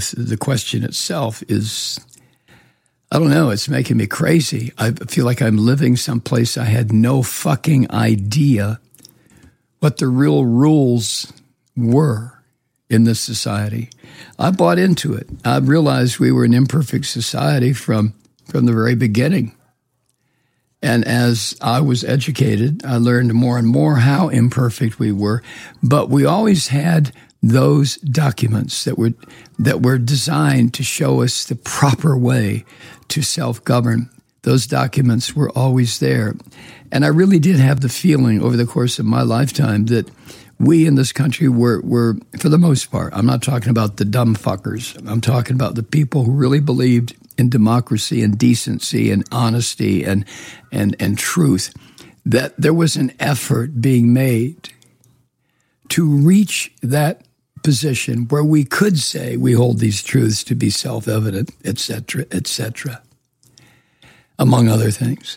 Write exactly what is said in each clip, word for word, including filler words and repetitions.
The question itself is, I don't know, it's making me crazy. I feel like I'm living someplace I had no fucking idea what the real rules were in this society. I bought into it. I realized we were an imperfect society from, from the very beginning. And as I was educated, I learned more and more how imperfect we were. But we always had those documents that were that were designed to show us the proper way to self-govern. Those documents were always there. And I really did have the feeling over the course of my lifetime that we in this country were, were, for the most part, I'm not talking about the dumb fuckers. I'm talking about the people who really believed in democracy and decency and honesty and, and, and truth, that there was an effort being made to reach that position where we could say we hold these truths to be self-evident, et cetera, et cetera, among other things.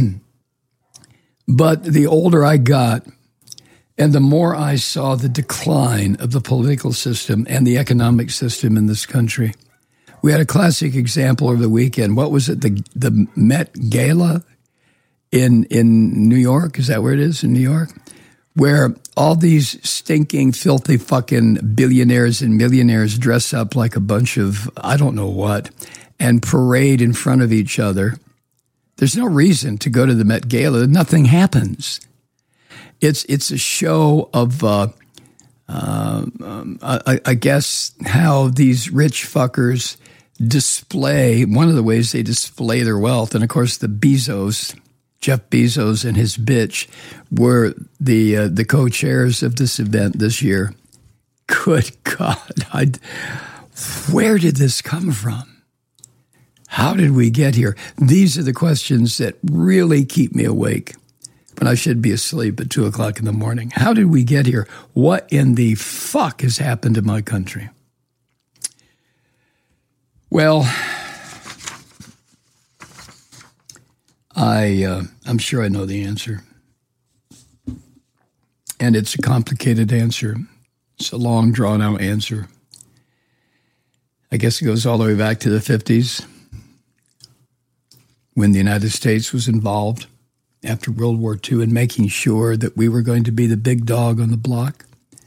But the older I got, and the more I saw the decline of the political system and the economic system in this country. We had a classic example over the weekend. What was it? The the Met Gala in in New York? Is that where it is, in New York? Where all these stinking, filthy fucking billionaires and millionaires dress up like a bunch of I don't know what and parade in front of each other. There's no reason to go to the Met Gala. Nothing happens. It's it's a show of, uh, uh, um, I, I guess, how these rich fuckers display, one of the ways they display their wealth. And, of course, the Bezos, Jeff Bezos and his bitch were the uh, the co-chairs of this event this year. Good God. I, where did this come from? How did we get here? These are the questions that really keep me awake when I should be asleep at two o'clock in the morning. How did we get here? What in the fuck has happened to my country? Well, I, uh, I'm sure I know the answer. And it's a complicated answer. It's a long, drawn-out answer. I guess it goes all the way back to the fifties when the United States was involved after World War Two in making sure that we were going to be the big dog on the block,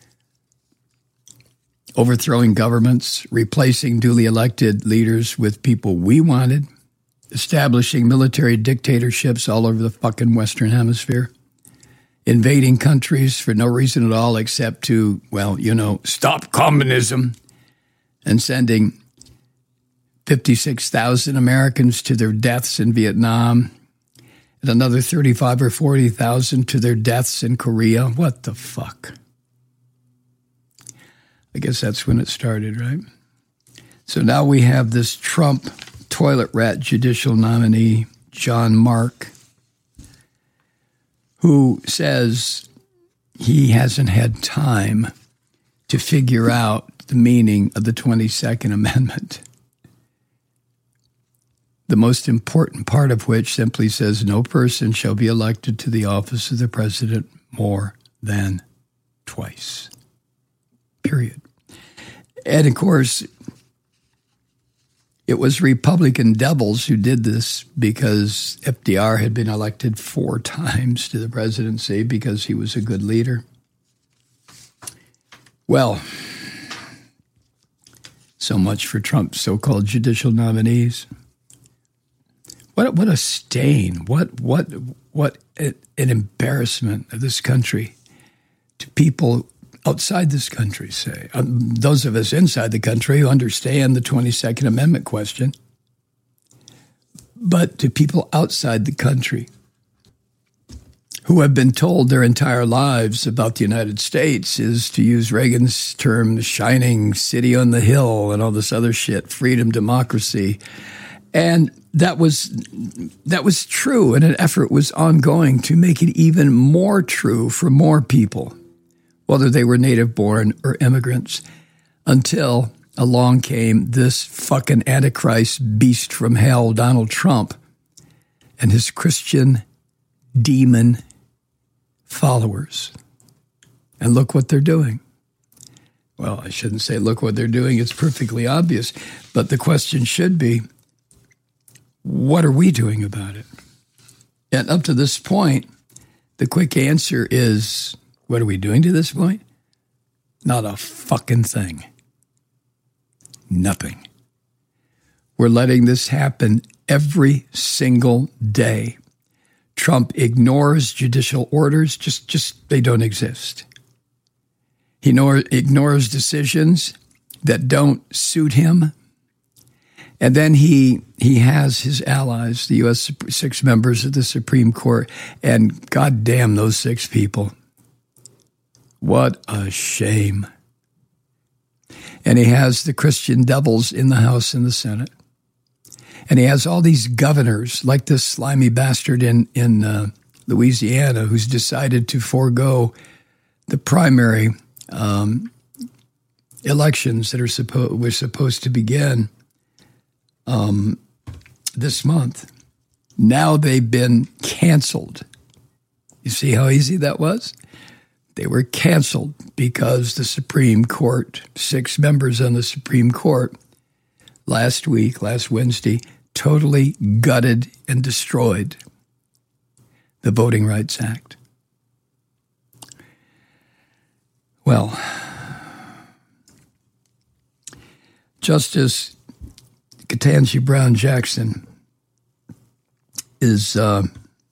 overthrowing governments, replacing duly elected leaders with people we wanted, establishing military dictatorships all over the fucking Western Hemisphere, invading countries for no reason at all except to, well, you know, stop communism, and sending fifty-six thousand Americans to their deaths in Vietnam, and another thirty-five or forty thousand to their deaths in Korea. What the fuck? I guess that's when it started, right? So now we have this Trump toilet rat judicial nominee, John Mark, who says he hasn't had time to figure out the meaning of the twenty-second Amendment. The most important part of which simply says no person shall be elected to the office of the president more than twice. Period. And of course, it was Republican devils who did this because F D R had been elected four times to the presidency because he was a good leader. Well, so much for Trump's so-called judicial nominees. What what a stain! What what what an embarrassment of this country to people outside this country. Say um, those of us inside the country who understand the twenty-second Amendment question, but to people outside the country who have been told their entire lives about the United States is, to use Reagan's term, the shining city on the hill and all this other shit, freedom, democracy, and That was that was true, and an effort was ongoing to make it even more true for more people, whether they were native-born or immigrants, until along came this fucking Antichrist beast from hell, Donald Trump, and his Christian demon followers. And look what they're doing. Well, I shouldn't say, look what they're doing. It's perfectly obvious. But the question should be, what are we doing about it? And up to this point, the quick answer is, what are we doing to this point? Not a fucking thing. Nothing. We're letting this happen every single day. Trump ignores judicial orders, just, just they don't exist. He ignore, ignores decisions that don't suit him. And then he he has his allies, the U S six members of the Supreme Court, and goddamn those six people. What a shame. And he has the Christian devils in the House and the Senate. And he has all these governors, like this slimy bastard in, in uh, Louisiana, who's decided to forego the primary um, elections that are suppo- were supposed to begin um, this month. Now they've been canceled. You see how easy that was? They were canceled because the Supreme Court, six members on the Supreme Court, last week, last Wednesday, totally gutted and destroyed the Voting Rights Act. Well, Justice Ketanji Brown Jackson is uh,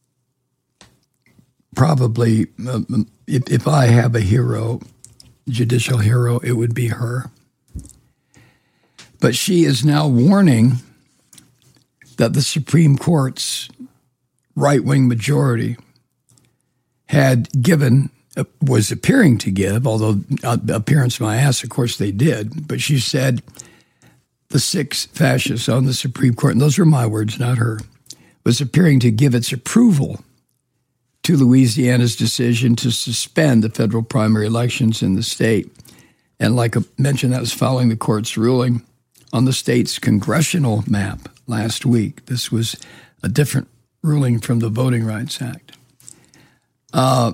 probably, uh, if, if I have a hero, judicial hero, it would be her. But she is now warning that the Supreme Court's right-wing majority had given, was appearing to give, although uh, appearance my ass, of course they did, but she said the six fascists on the Supreme Court, and those are my words, not her, was appearing to give its approval to Louisiana's decision to suspend the federal primary elections in the state. And like I mentioned, that was following the court's ruling on the state's congressional map last week. This was a different ruling from the Voting Rights Act. Uh,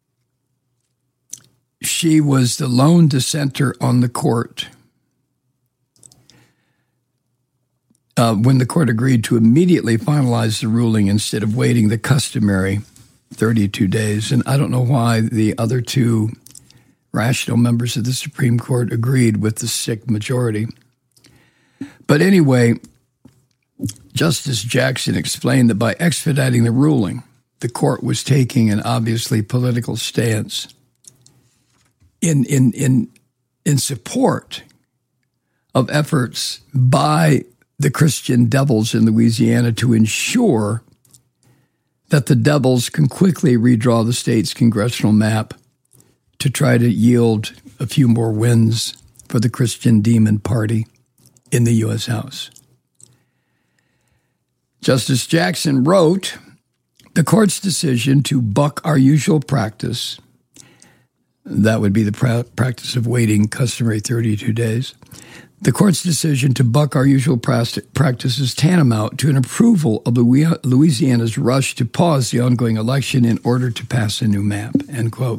she was the lone dissenter on the court uh, when the court agreed to immediately finalize the ruling instead of waiting the customary thirty-two days. And I don't know why the other two rational members of the Supreme Court agreed with the sick majority. But anyway, Justice Jackson explained that by expediting the ruling, the court was taking an obviously political stance in in in in support of efforts by the Christian devils in Louisiana to ensure that the devils can quickly redraw the state's congressional map to try to yield a few more wins for the Christian Demon Party in the U S House. Justice Jackson wrote, the court's decision to buck our usual practice, that would be the pra- practice of waiting customary thirty-two days, the court's decision to buck our usual practice is tantamount to an approval of Louisiana's rush to pause the ongoing election in order to pass a new map, end quote.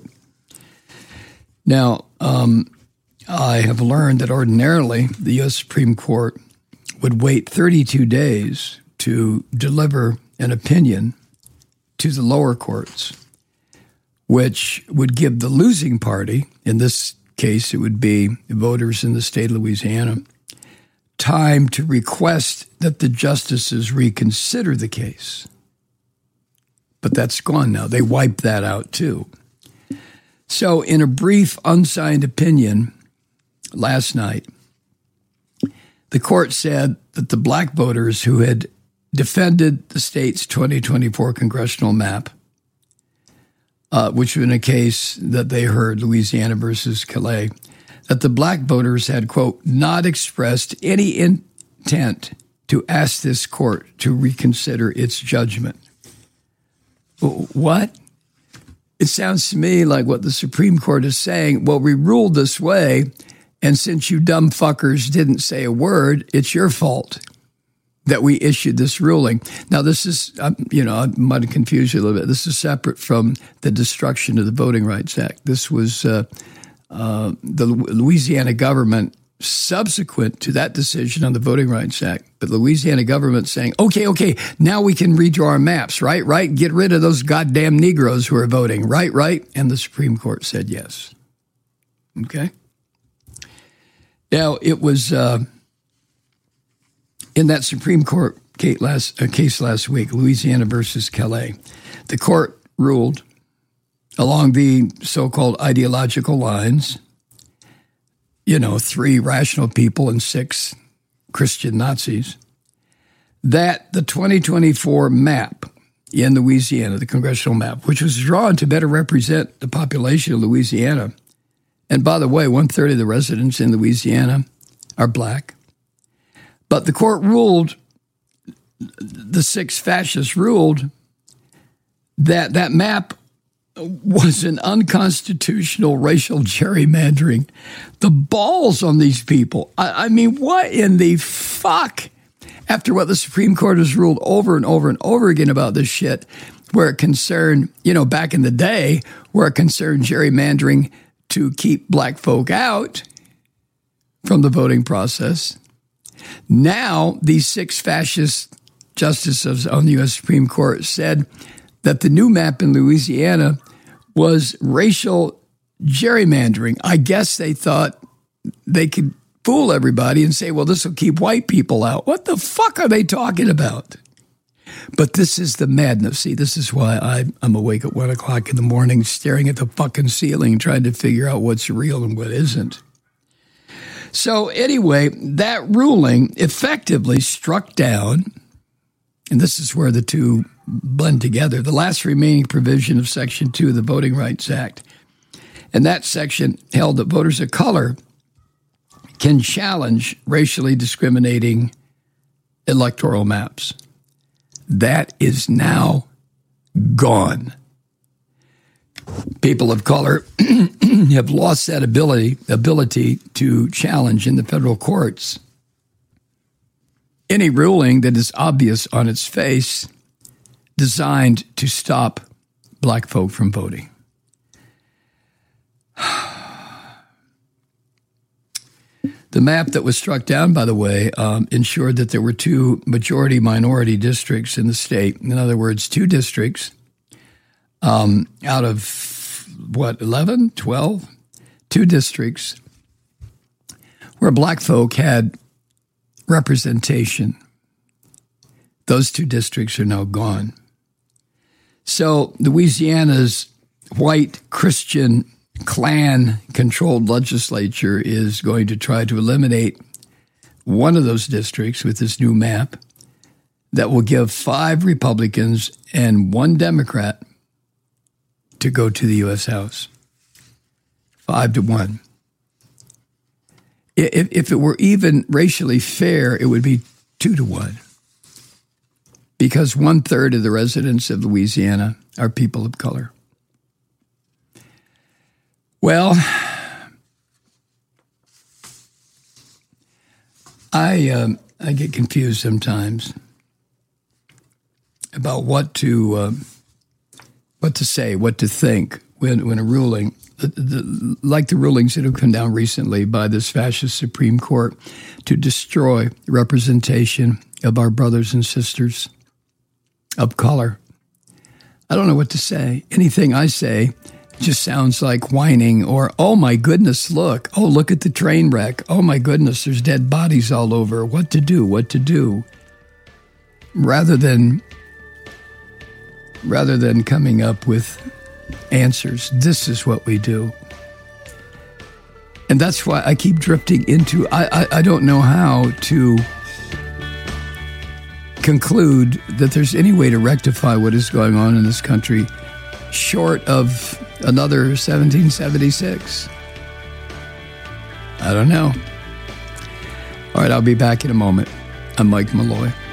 Now, um, I have learned that ordinarily the U S Supreme Court would wait thirty-two days to deliver an opinion to the lower courts, which would give the losing party, in this case it would be voters in the state of Louisiana, time to request that the justices reconsider the case. But that's gone now. They wiped that out too. So in a brief, unsigned opinion last night, the court said that the black voters who had defended the state's twenty twenty-four congressional map, uh, which was in a case that they heard, Louisiana versus Calais, that the black voters had, quote, not expressed any intent to ask this court to reconsider its judgment. What? It sounds to me like what the Supreme Court is saying, well, we ruled this way, and since you dumb fuckers didn't say a word, it's your fault that we issued this ruling. Now, this is, you know, I might have confused you a little bit. This is separate from the destruction of the Voting Rights Act. This was uh, uh, the Louisiana government subsequent to that decision on the Voting Rights Act, but the Louisiana government saying, okay, okay, now we can redraw our maps, right, right? Get rid of those goddamn Negroes who are voting, right, right? And the Supreme Court said yes. Okay? Now, it was uh, in that Supreme Court case last, uh, case last week, Louisiana versus Calais, the court ruled along the so-called ideological lines, you know, three rational people and six Christian Nazis, that the twenty twenty-four map in Louisiana, the congressional map, which was drawn to better represent the population of Louisiana, and by the way, one-third of the residents in Louisiana are black, but the court ruled, the six fascists ruled that that map was an unconstitutional racial gerrymandering. The balls on these people. I, I mean, what in the fuck? After what the Supreme Court has ruled over and over and over again about this shit, where it concerned, you know, back in the day, where it concerned gerrymandering to keep black folk out from the voting process. Now, these six fascist justices on the U S Supreme Court said that the new map in Louisiana was racial gerrymandering. I guess they thought they could fool everybody and say, well, this will keep white people out. What the fuck are they talking about? But this is the madness. See, this is why I, I'm awake at one o'clock in the morning staring at the fucking ceiling trying to figure out what's real and what isn't. So anyway, that ruling effectively struck down, and this is where the two blend together, the last remaining provision of Section two of the Voting Rights Act. And that section held that voters of color can challenge racially discriminating electoral maps. That is now gone. People of color have lost that ability, ability to challenge in the federal courts any ruling that is obvious on its face designed to stop black folk from voting. The map that was struck down, by the way, um, ensured that there were two majority-minority districts in the state. In other words, two districts um, out of, what, eleven, twelve? Two districts where black folk had representation. Those two districts are now gone. So Louisiana's white Christian Klan-controlled legislature is going to try to eliminate one of those districts with this new map that will give five Republicans and one Democrat to go to the U S House. Five to one. If, if it were even racially fair, it would be two to one. Because one-third of the residents of Louisiana are people of color. Well, I um, I get confused sometimes about what to uh, what to say, what to think when when a ruling, the, the, like the rulings that have come down recently by this fascist Supreme Court, to destroy representation of our brothers and sisters of color. I don't know what to say. Anything I say just sounds like whining or, oh my goodness, look. Oh, look at the train wreck. Oh my goodness, there's dead bodies all over. What to do, what to do. Rather than, rather than coming up with answers, this is what we do. And that's why I keep drifting into, I, I, I don't know how to conclude that there's any way to rectify what is going on in this country short of another seventeen seventy-six. I don't know. All right, I'll be back in a moment. I'm Mike Malloy.